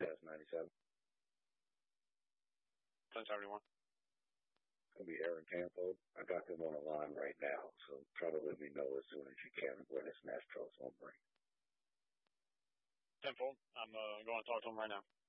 Test 97. 1071. It's going to be Aaron Campo. I got them on the line right now, so try to let me know as soon as you can when this Nastro's on break. Tenfold. I'm going to talk to him right now.